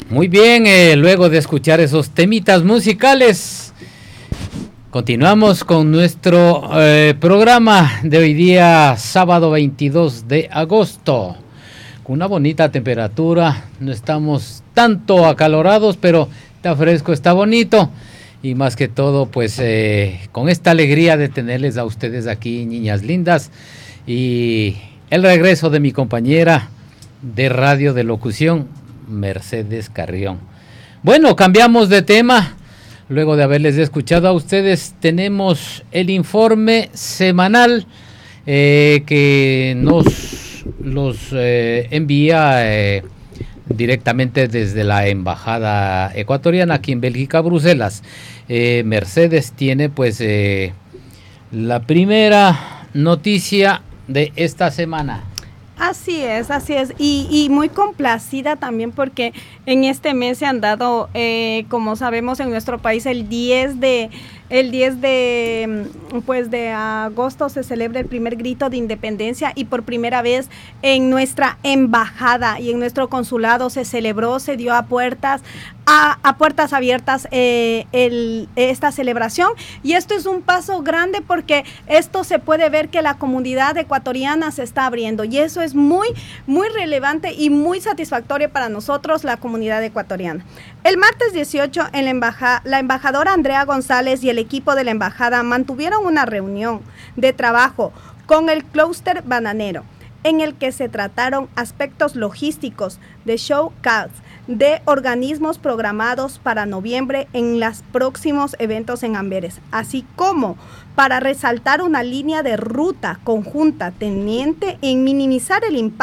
Muy bien, luego de escuchar esos temitas musicales, continuamos con nuestro programa de hoy día, sábado 22 de agosto, con una bonita temperatura. No estamos tanto acalorados, pero está fresco, está bonito. Y más que todo, pues con esta alegría de tenerles a ustedes aquí, niñas lindas, y el regreso de mi compañera de radio de locución, Mercedes Carrión. Bueno, cambiamos de tema. Luego de haberles escuchado a ustedes, tenemos el informe semanal que nos los envía directamente desde la embajada ecuatoriana aquí en Bélgica, Bruselas. Mercedes tiene pues la primera noticia de esta semana. Así es, y muy complacida también porque en este mes se han dado, como sabemos en nuestro país, el 10 de agosto se celebra el primer grito de independencia, y por primera vez en nuestra embajada y en nuestro consulado se celebró, se dio a puertas abiertas esta celebración, y esto es un paso grande porque esto se puede ver que la comunidad ecuatoriana se está abriendo, y eso es muy, muy relevante y muy satisfactorio para nosotros, la comunidad ecuatoriana. El martes 18, la embajadora Andrea González y el equipo de la embajada mantuvieron una reunión de trabajo con el clúster bananero, en el que se trataron aspectos logísticos de showcase de organismos programados para noviembre en los próximos eventos en Amberes, así como para resaltar una línea de ruta conjunta teniente en minimizar el impacto